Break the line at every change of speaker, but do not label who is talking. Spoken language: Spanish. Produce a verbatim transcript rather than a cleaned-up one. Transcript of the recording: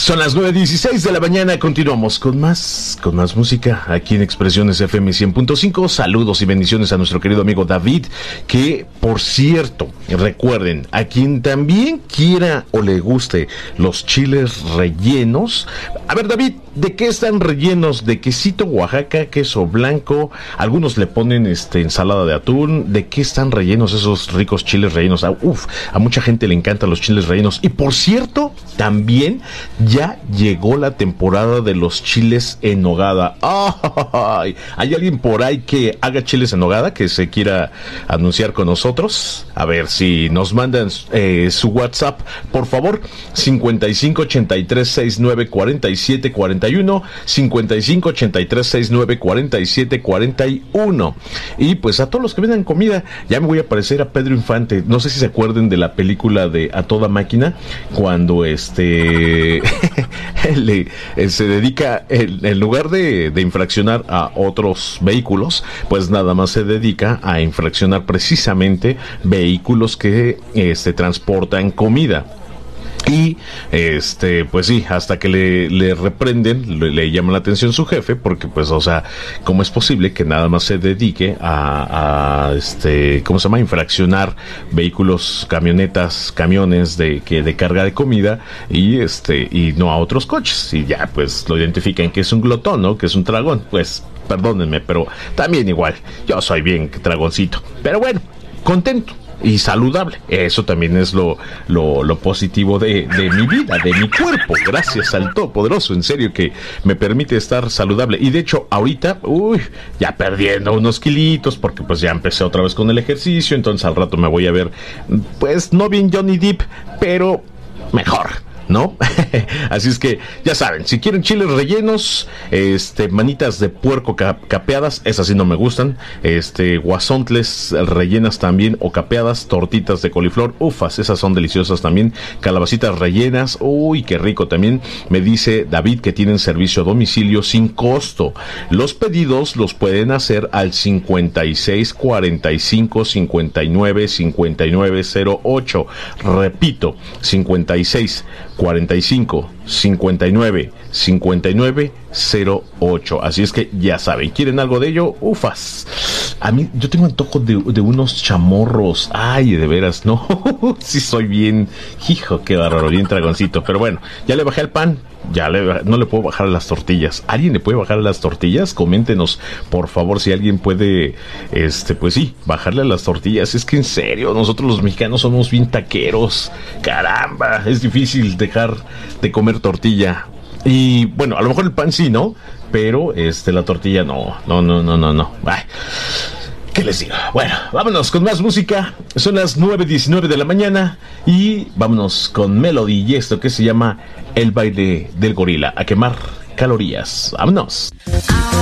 Son las nueve dieciséis de la mañana, continuamos con más, con más música aquí en Expresiones F M cien punto cinco. Saludos y bendiciones a nuestro querido amigo David, que por cierto, recuerden, a quien también quiera o le guste los chiles rellenos. A ver, David, ¿de qué están rellenos? De quesito Oaxaca, queso blanco, algunos le ponen este ensalada de atún. ¿De qué están rellenos esos ricos chiles rellenos? Ah, uf, a mucha gente le encantan los chiles rellenos. Y por cierto, también ya llegó la temporada de los chiles en nogada. ¡Ay! ¿Hay alguien por ahí que haga chiles en nogada, que se quiera anunciar con nosotros? A ver si nos mandan eh, su WhatsApp, por favor. cincuenta y cinco ochenta y tres sesenta y nueve cuarenta y siete cuarenta y uno, cincuenta y cinco ochenta y tres sesenta y nueve cuarenta y siete cuarenta y uno. Y pues a todos los que vendan comida, ya me voy a parecer a Pedro Infante. No sé si se acuerden de la película de A Toda Máquina, cuando este le, se dedica, en, en lugar de, de infraccionar a otros vehículos, pues nada más se dedica a infraccionar precisamente vehículos que este, transportan comida. Y este pues sí, hasta que le, le reprenden, le, le llama la atención su jefe, porque pues, o sea, ¿cómo es posible que nada más se dedique a, a este, ¿cómo se llama? Infraccionar vehículos, camionetas, camiones de que de carga de comida y este y no a otros coches? Y ya pues lo identifican que es un glotón, ¿no? Que es un tragón. Pues perdónenme, pero también igual, yo soy bien tragoncito. Pero bueno, contento y saludable. Eso también es lo, lo, lo positivo de, de mi vida, de mi cuerpo. Gracias al Todopoderoso, en serio, que me permite estar saludable. Y de hecho, ahorita, uy, ya perdiendo unos kilitos, porque pues ya empecé otra vez con el ejercicio. Entonces al rato me voy a ver, pues no bien Johnny Depp, pero mejor, ¿no? Así es que ya saben, si quieren chiles rellenos, este, manitas de puerco cap capeadas, esas sí no me gustan, este, guasontles rellenas también o capeadas, tortitas de coliflor, ufas, esas son deliciosas también, calabacitas rellenas, uy, qué rico también. Me dice David que tienen servicio a domicilio sin costo. Los pedidos los pueden hacer al cincuenta y seis cuarenta y cinco cincuenta y nueve cincuenta y nueve cero ocho. Repito, cincuenta y seis cuarenta y cinco cincuenta y nueve cincuenta y nueve cero ocho. Así es que ya saben, ¿quieren algo de ello? Ufas. A mí, yo tengo antojo de, de unos chamorros. Ay, de veras, no. Sí soy bien, hijo, qué bárbaro, bien dragoncito. Pero bueno, ya le bajé al pan. Ya le, no le puedo bajar a las tortillas. ¿Alguien le puede bajar a las tortillas? Coméntenos, por favor, si alguien puede, este, pues sí, bajarle a las tortillas. Es que en serio, nosotros los mexicanos somos bien taqueros. Caramba, es difícil dejar de comer tortilla. Y bueno, a lo mejor el pan sí, ¿no? Pero este, la tortilla no, no, no, no, no, no. Ay, ¿qué les digo? Bueno, vámonos con más música. Son las nueve diecinueve de la mañana y vámonos con Melody y esto que se llama El Baile del Gorila. A quemar calorías. Vámonos.